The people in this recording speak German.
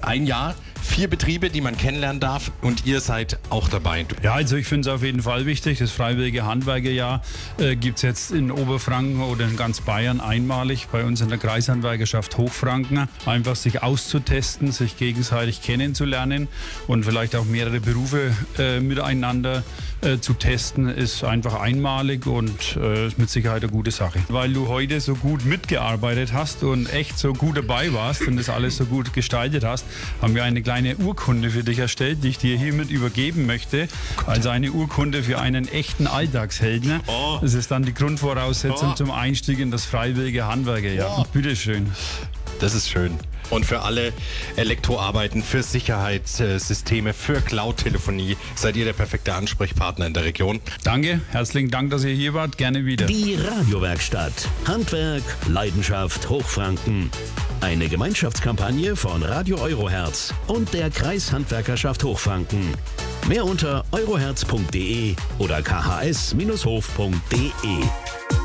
ein Jahr, 4 Betriebe, die man kennenlernen darf und ihr seid auch dabei. Ja, also ich finde es auf jeden Fall wichtig. Das Freiwillige Handwerkerjahr gibt es jetzt in Oberfranken oder in ganz Bayern einmalig bei uns in der Kreishandwerkerschaft Hochfranken. Einfach sich auszutesten, sich gegenseitig kennenzulernen und vielleicht auch mehrere Berufe miteinander zu testen, ist einfach einmalig und ist mit Sicherheit eine gute Sache. Weil du heute so gut mitgearbeitet hast und echt so gut dabei warst und das alles so gut gestaltet hast, haben wir eine kleine Urkunde für dich erstellt, die ich dir hiermit übergeben möchte. Also eine Urkunde für einen echten Alltagshelden. Das ist dann die Grundvoraussetzung zum Einstieg in das Freiwillige Handwerkerjahr. Bitteschön. Das ist schön. Und für alle Elektroarbeiten, für Sicherheitssysteme, für Cloud-Telefonie seid ihr der perfekte Ansprechpartner in der Region. Danke, herzlichen Dank, dass ihr hier wart. Gerne wieder. Die Radiowerkstatt. Handwerk, Leidenschaft, Hochfranken. Eine Gemeinschaftskampagne von Radio Eurohertz und der Kreishandwerkerschaft Hochfranken. Mehr unter eurohertz.de oder khs-hof.de.